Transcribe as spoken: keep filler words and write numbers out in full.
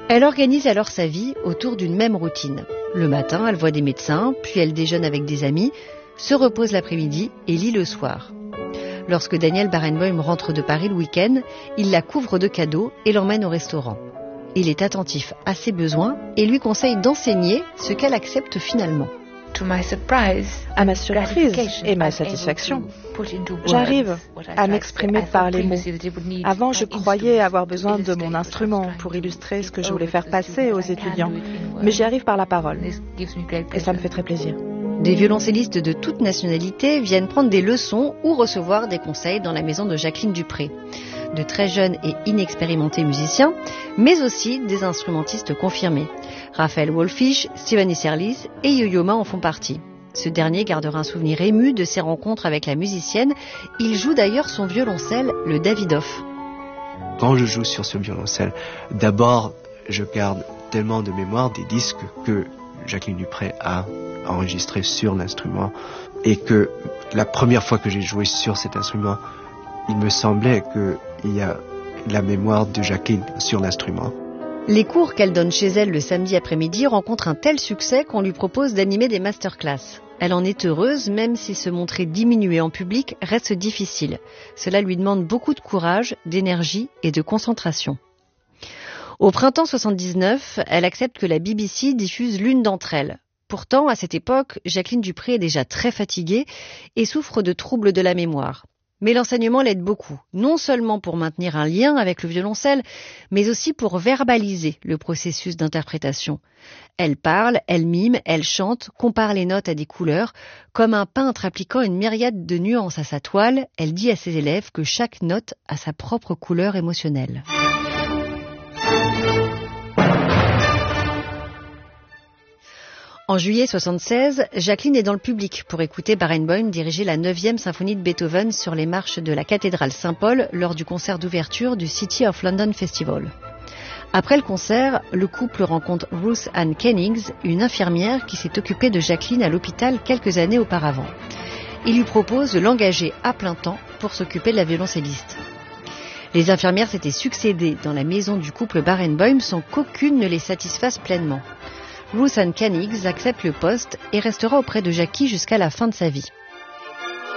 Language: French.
Elle organise alors sa vie autour d'une même routine. Le matin, elle voit des médecins, puis elle déjeune avec des amis, se repose l'après-midi et lit le soir. Lorsque Daniel Barenboim rentre de Paris le week-end, il la couvre de cadeaux et l'emmène au restaurant. Il est attentif à ses besoins et lui conseille d'enseigner ce qu'elle accepte finalement. À ma surprise et ma satisfaction, j'arrive à m'exprimer par les mots. Avant, je croyais avoir besoin de mon instrument pour illustrer ce que je voulais faire passer aux étudiants, mais j'y arrive par la parole. Et ça me fait très plaisir. Des violoncellistes de toute nationalité viennent prendre des leçons ou recevoir des conseils dans la maison de Jacqueline Dupré. De très jeunes et inexpérimentés musiciens, mais aussi des instrumentistes confirmés. Raphaël Wolfisch, Steven Isserlis et Yo-Yo Ma en font partie. Ce dernier gardera un souvenir ému de ses rencontres avec la musicienne. Il joue d'ailleurs son violoncelle, le Davidoff. Quand je joue sur ce violoncelle, d'abord, je garde tellement de mémoire des disques que Jacqueline Dupré a enregistrés sur l'instrument et que la première fois que j'ai joué sur cet instrument, il me semblait qu'il y a la mémoire de Jacqueline sur l'instrument. Les cours qu'elle donne chez elle le samedi après-midi rencontrent un tel succès qu'on lui propose d'animer des masterclass. Elle en est heureuse, même si se montrer diminuée en public reste difficile. Cela lui demande beaucoup de courage, d'énergie et de concentration. Au printemps soixante-dix-neuf, elle accepte que la B B C diffuse l'une d'entre elles. Pourtant, à cette époque, Jacqueline Dupré est déjà très fatiguée et souffre de troubles de la mémoire. Mais l'enseignement l'aide beaucoup, non seulement pour maintenir un lien avec le violoncelle, mais aussi pour verbaliser le processus d'interprétation. Elle parle, elle mime, elle chante, compare les notes à des couleurs. Comme un peintre appliquant une myriade de nuances à sa toile, elle dit à ses élèves que chaque note a sa propre couleur émotionnelle. En juillet soixante-seize, Jacqueline est dans le public pour écouter Barenboim diriger la neuvième symphonie de Beethoven sur les marches de la cathédrale Saint-Paul lors du concert d'ouverture du City of London Festival. Après le concert, le couple rencontre Ruth Ann Kennings, une infirmière qui s'est occupée de Jacqueline à l'hôpital quelques années auparavant. Il lui propose de l'engager à plein temps pour s'occuper de la violoncelliste. Les infirmières s'étaient succédées dans la maison du couple Barenboim sans qu'aucune ne les satisfasse pleinement. Ruth Ann Kennings accepte le poste et restera auprès de Jackie jusqu'à la fin de sa vie.